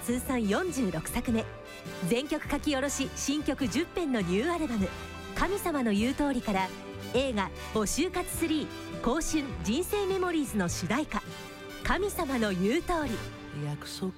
通算46作目、全曲書き下ろし新曲10編のニューアルバム「神様の言う通り」から映画「募集活3香春人生メモリーズ」の主題歌「神様の言う通り」。 約束